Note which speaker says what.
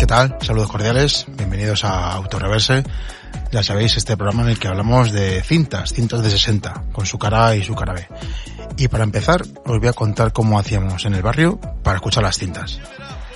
Speaker 1: tal? Saludos cordiales, bienvenidos a Autoreverse. Ya sabéis, este programa en el que hablamos de cintas de 60, con su cara A y su cara B. Y para empezar, os voy a contar cómo hacíamos en el barrio para escuchar las cintas.